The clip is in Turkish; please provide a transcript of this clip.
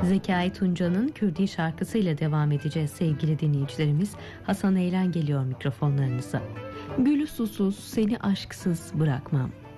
Zekai Tunca'nın Kürdi şarkısıyla devam edeceğiz sevgili dinleyicilerimiz. Hasan Eylen geliyor mikrofonlarınıza. Gülü susuz, seni aşksız bırakmam.